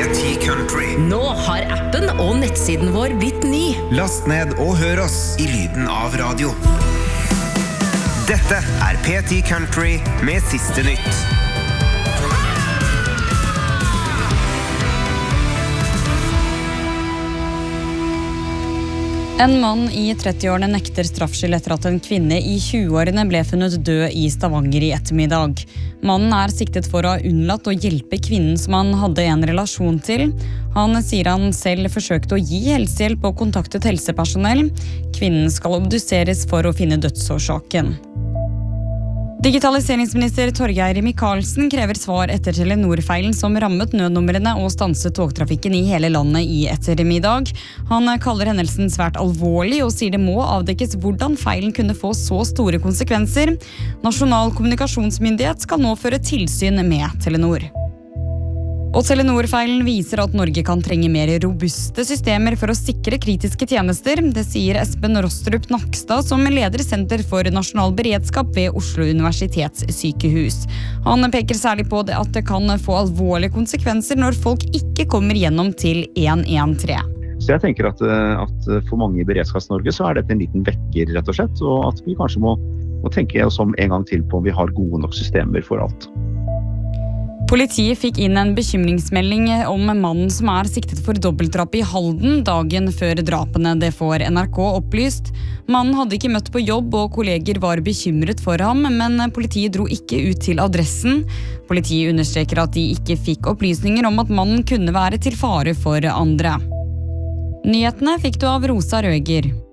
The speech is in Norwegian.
P10 Country. Nå har appen og nettsiden vår blitt ny. Last ned og hør oss i lyden av radio. Dette er P10 Country med siste nytt. En mann i 30-årene nekter straffskyld etter at en kvinne i 20-årene ble funnet død i Stavanger i ettermiddag. Mannen er siktet for å ha unnlatt å hjelpe kvinnen som han hadde en relasjon til. Han sier han selv forsøkte å gi helsehjelp og kontaktet helsepersonell. Kvinnen skal obduseres for å finne dødsårsaken. Digitaliseringsminister Torgeir Micaelsen krever svar etter Telenor-feilen som rammet nødnumrene og stanset togtrafikken i hele landet i ettermiddag. Han kaller hendelsen svært alvorlig og sier det må avdekkes hvordan feilen kunne få så store konsekvenser. Nasjonal kommunikasjonsmyndighet skal nå føre tilsyn med Telenor. Og Telenor-feilen viser at Norge kan trenge mer robuste systemer for å sikre kritiske tjenester. Det sier Espen Rostrup Nakstad, som leder Senter for nasjonal beredskap ved Oslo universitetssykehus. Han peker særlig på at det kan få alvorlige konsekvenser når folk ikke kommer gjennom til 113. Så jeg tenker at for mange i Beredskaps-Norge så er dette en liten vekker, rett og slett, og at vi kanskje må tenke oss om en gang til på om vi har gode nok systemer for alt. Politiet fikk inn en bekymringsmelding om mannen som er siktet for dobbeltdrap i Halden dagen før drapene. Det får NRK opplyst. Mannen hadde ikke møtt på jobb, og kolleger var bekymret for ham, men politiet dro ikke ut til adressen. Politiet understreker at de ikke fikk opplysninger om at mannen kunne være til fare for andre. Nyhetene fikk du av Rosa Røger.